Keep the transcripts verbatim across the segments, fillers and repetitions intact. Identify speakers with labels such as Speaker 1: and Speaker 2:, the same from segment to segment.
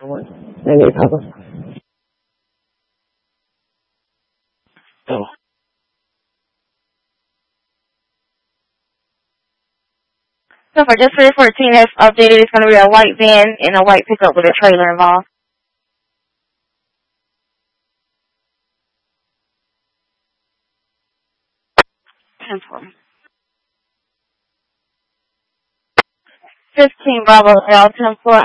Speaker 1: Maybe a couple. Oh.
Speaker 2: So for just for the fourteen, if updated, it's going to be a white van and a white pickup with a trailer involved. ten four. fifteen Bravo L, ten four.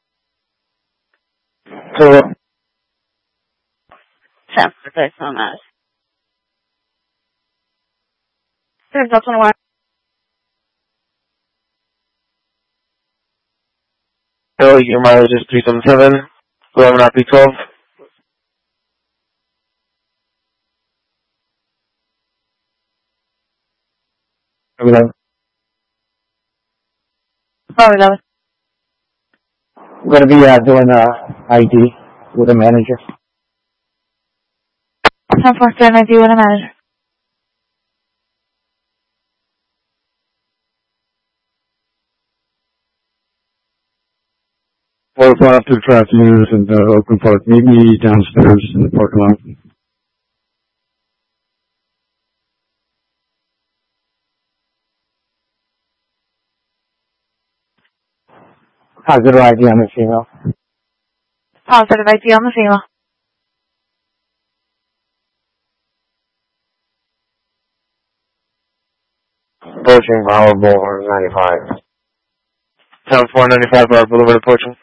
Speaker 1: So,
Speaker 2: ten four, thanks so much. There's up twenty-one.
Speaker 1: so your mileage is three seven seven, eleven R P twelve. eleven.
Speaker 2: Sorry, that was
Speaker 1: I'm going to be uh, doing uh, I D with a manager.
Speaker 2: ten four seven, I do with a manager.
Speaker 3: Four o'clock after the traffic news and uh, Oakland Park. Meet me downstairs in the parking lot.
Speaker 1: Positive I D on the female.
Speaker 2: Positive I D on the female.
Speaker 1: Approaching Howard Boulevard ninety-five. ten four ninety-five Bar Boulevard approaching.